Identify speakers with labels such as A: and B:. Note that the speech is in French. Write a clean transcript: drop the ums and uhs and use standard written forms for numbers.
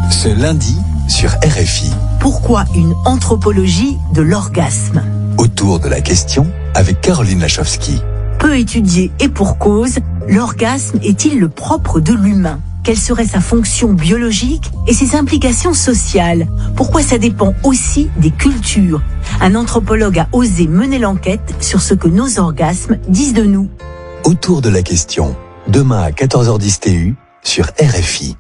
A: Ce lundi sur RFI.
B: Pourquoi une anthropologie de l'orgasme?
A: Autour de la question avec Caroline Lachowski.
B: Peu étudié et pour cause, l'orgasme est-il le propre de l'humain? Quelle serait sa fonction biologique et ses implications sociales? Pourquoi ça dépend aussi des cultures? Un anthropologue a osé mener l'enquête sur ce que nos orgasmes disent de nous.
A: Autour de la question, demain à 14h10 TU sur RFI.